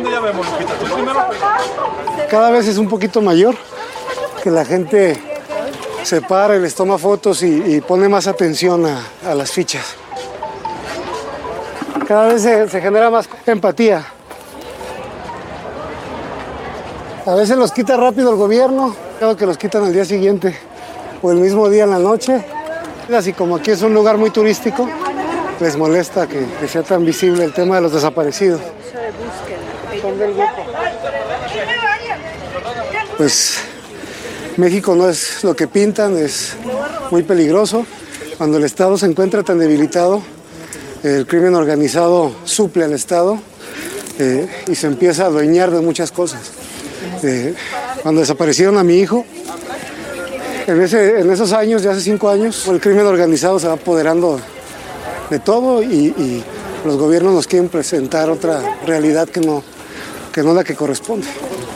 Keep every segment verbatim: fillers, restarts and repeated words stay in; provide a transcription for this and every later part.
¿Dónde ya vemos, Lupita? ¿Tú primero? Cada vez es un poquito mayor, que la gente se para y les toma fotos y, y pone más atención a, a las fichas. Cada vez se, se genera más empatía. A veces los quita rápido el gobierno, creo que los quitan al día siguiente o el mismo día en la noche. Así como aquí es un lugar muy turístico, les molesta que, que sea tan visible el tema de los desaparecidos. Pues México no es lo que pintan, es muy peligroso. Cuando el Estado se encuentra tan debilitado, el crimen organizado suple al Estado eh, y se empieza a adueñar de muchas cosas. Eh, cuando desaparecieron a mi hijo, en, ese, en esos años, de hace cinco años, el crimen organizado se va apoderando de todo y, y los gobiernos nos quieren presentar otra realidad que no, que no es la que corresponde.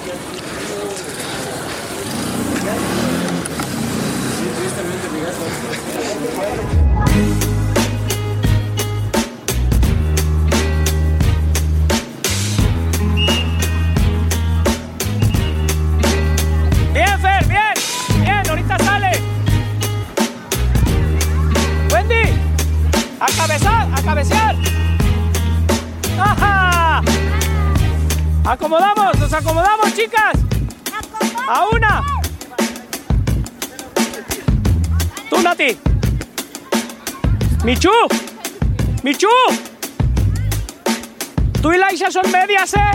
Acomodamos, nos acomodamos, chicas. A una. Tú, Nati. Michu. Michu. Tú y Laisha son medias, ¿eh?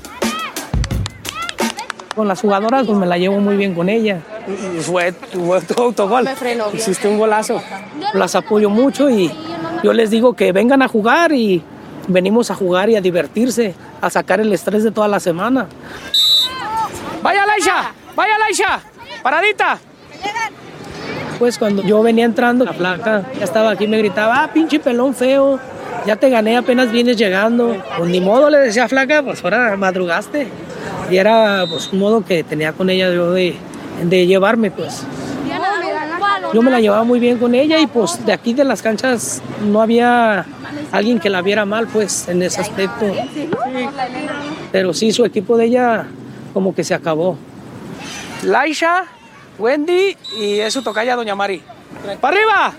Con las jugadoras, pues me la llevo muy bien con ella. Y fue, fue tu autogol. Hiciste un golazo. Las apoyo mucho y yo les digo que vengan a jugar y venimos a jugar y a divertirse, a sacar el estrés de toda la semana. ¡Vaya, Laisha! ¡Vaya, Laisha! ¡Paradita! Pues cuando yo venía entrando, la flaca ya estaba aquí, me gritaba, ah, pinche pelón feo, ya te gané, apenas vienes llegando. Pues ni modo, le decía, flaca, pues ahora madrugaste. Y era pues un modo que tenía con ella yo de, de llevarme, pues. Yo me la llevaba muy bien con ella y pues de aquí de las canchas no había alguien que la viera mal, pues, en ese aspecto. Pero sí, su equipo de ella como que se acabó. Laisha, Wendy y es su tocaya Doña Mari. ¡Para arriba!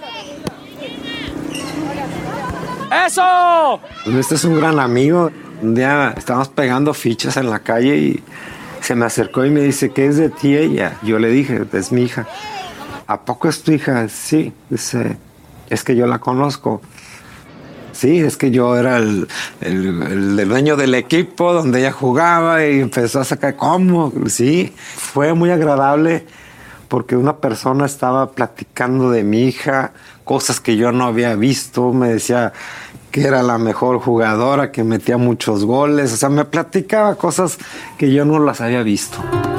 ¡Eso! Este es un gran amigo. Un día estábamos pegando fichas en la calle y se me acercó y me dice, ¿qué es de ti ella? Yo le dije, es mi hija. ¿A poco es tu hija? Sí, dice, es que yo la conozco. Sí, es que yo era el, el, el dueño del equipo donde ella jugaba y empezó a sacar, ¿cómo? Sí, fue muy agradable porque una persona estaba platicando de mi hija, cosas que yo no había visto, me decía que era la mejor jugadora, que metía muchos goles, o sea, me platicaba cosas que yo no las había visto.